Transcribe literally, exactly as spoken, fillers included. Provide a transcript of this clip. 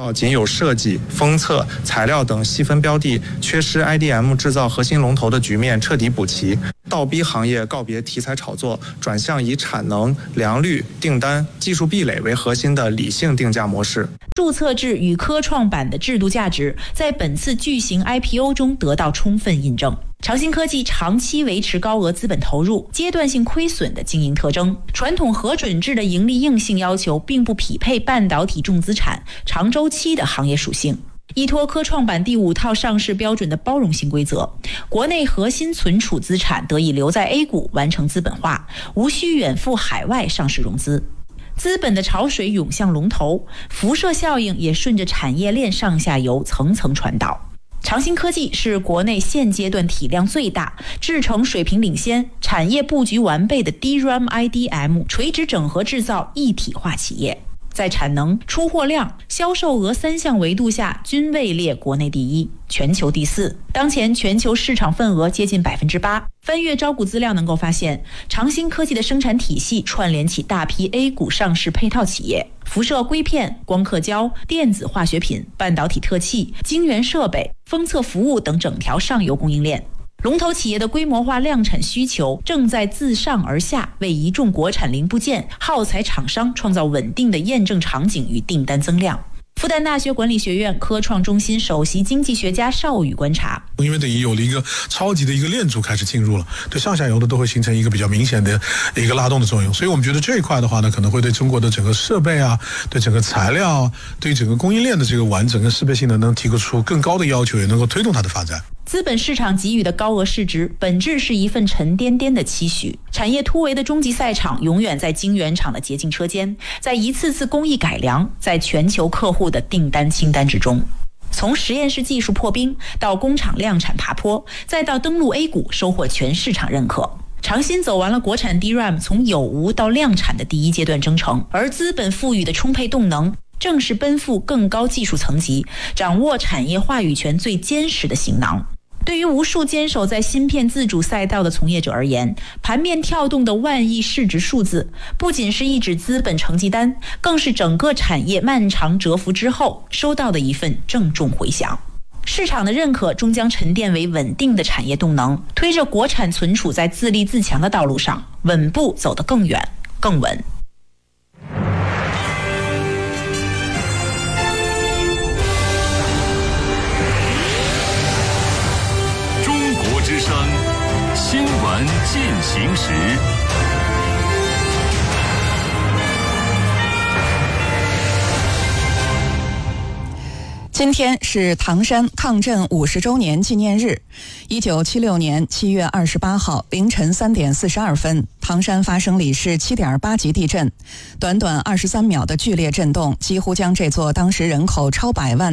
仅有设计、封测、材料等细分标的缺失 I D M 制造核心龙头的局面彻底补齐，倒逼行业告别题材炒作，转向以产能、良率、订单、技术壁垒为核心的理性定价模式。 注册制与科创板的制度价值在本次巨型 I P O 中得到充分印证。长鑫科技长期维持高额资本投入、阶段性亏损的经营特征，传统核准制的盈利硬性要求并不匹配半导体重资产长周期的行业属性。依托科创板第五套上市标准的包容性规则，国内核心存储资产得以留在 A 股完成资本化，无需远赴海外上市融资。资本的潮水涌向龙头，辐射效应也顺着产业链上下游层层传导。长鑫科技是国内现阶段体量最大、制程水平领先、产业布局完备的 D RAM I D M 垂直整合制造一体化企业，在产能、出货量、销售额三项维度下均位列国内第一、全球第四。当前全球市场份额接近百分之八。翻阅招股资料能够发现，长鑫科技的生产体系串联起大批 A 股上市配套企业，辐射硅片、光刻胶、电子化学品、半导体特器、晶圆设备、封测服务等整条上游供应链。龙头企业的规模化量产需求正在自上而下为一众国产零部件、耗材厂商创造稳定的验证场景与订单增量。复旦大学管理学院科创中心首席经济学家邵宇观察， 因为等于有了一个超级的一个链柱开始进入了，对上下游的都会形成一个比较明显的一个拉动的作用，所以我们觉得这一块的话呢，可能会对中国的整个设备啊，对整个材料，对整个供应链的这个完整跟适配性呢，能提出更高的要求，也能够推动它的发展。 资本市场给予的高额市值，本质是一份沉甸甸的期许。产业突围的终极赛场，永远在晶圆厂的洁净车间，在一次次工艺改良，在全球客户的订单清单之中。从实验室技术破冰，到工厂量产爬坡，再到登陆 A 股，收获全市场认可。长鑫走完了国产 D RAM 从有无到量产的第一阶段征程，而资本赋予的充沛动能，正是奔赴更高技术层级、掌握产业话语权最坚实的行囊。对于无数坚守在芯片自主赛道的从业者而言，盘面跳动的万亿市值数字，不仅是一纸资本成绩单，更是整个产业漫长蛰伏之后收到的一份郑重回响。市场的认可终将沉淀为稳定的产业动能，推着国产存储在自立自强的道路上稳步走得更远更稳。 之声新闻进行时， 今天是唐山抗震五十周年纪念日。一九七六年七月二十八号凌晨三点四十二分，唐山发生里氏七点八级地震，短短二十三秒的剧烈震动，几乎将这座当时人口超百万